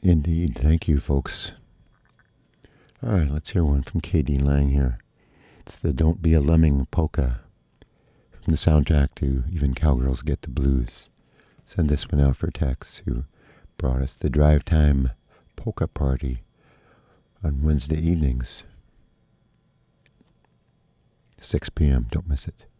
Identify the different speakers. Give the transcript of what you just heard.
Speaker 1: Indeed. Thank you, folks. All right, let's hear one from Katie Lang here. It's the Don't Be a Lemming polka from the soundtrack to Even Cowgirls Get the Blues. Send this one out for Tex, who brought us the Drive Time Polka Party on Wednesday evenings, 6 p.m. Don't miss it.